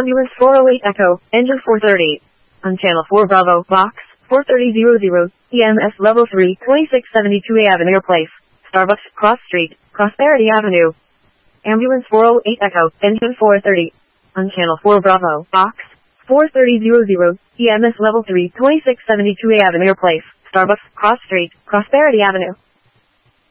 Ambulance 408 Echo, engine 430. On channel 4 Bravo, box 43000, EMS level 3, 2672A Avenir Place, Starbucks, Cross Street, Prosperity Avenue. Ambulance 408 Echo, engine 430. On channel 4 Bravo, box 43000, EMS level 3, 2672A Avenir Place, Starbucks, Cross Street, Prosperity Avenue.